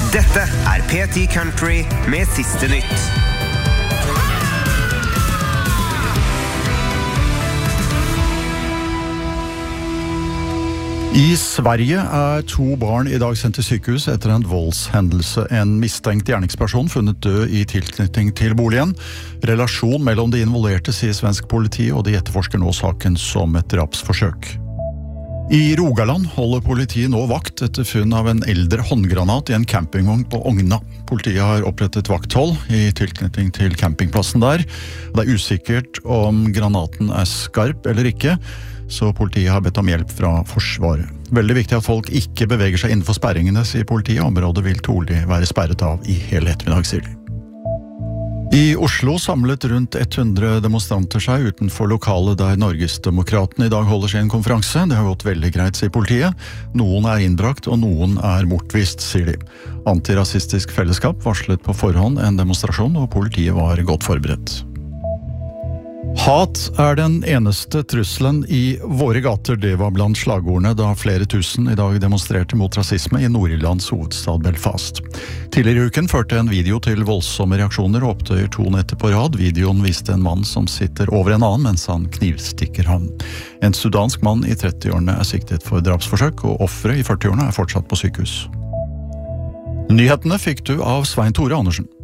Dette P10 Country med siste nytt. I Sverige to barn I dag sendt til sykehus etter en voldshendelse. En mistenkt gjerningsperson funnet død I tilknytning til boligen. Relasjon mellom de involverte, sier svensk politi, og de etterforsker nå saken som et drapsforsøk. I Rogaland holder politiet nå vakt etter funn av en eldre håndgranat I en campingvogn på Ogna. Politiet har opprettet vakthold I tilknytning til campingplassen der. Det usikkert om granaten skarp eller ikke, så politiet har bedt om hjelp fra Forsvaret. Veldig viktig at folk ikke beveger seg innenfor sperringene, sier politiet. Området vil trolig være sperret av I hele ettermiddag, sier de. I Oslo samlet rundt 100 demonstranter seg utenfor lokalet der Norgesdemokratene I dag holder sin konferanse. Det har gått veldig greit, sier politiet. Noen innbrakt, og noen bortvist, sier de. Antirasistisk fellesskap varslet på forhånd en demonstrasjon, og politiet var godt forberedt. Hat den eneste trusselen I våre gater, det var blant slagordene da flere tusen I dag demonstrerte mot rasisme I Nord-Irlands hovedstad Belfast. Tidligere I uken førte en video til voldsomme reaksjoner og opptøyer 2 netter på rad. Videoen viste en mann som sitter over en annen mens han knivstikker ham. En sudansk mann I 30-årene siktet for drapsforsøk, og offeret I 40-årene fortsatt på sykehus. Nyhetene fikk du av Svein Tore Andersen.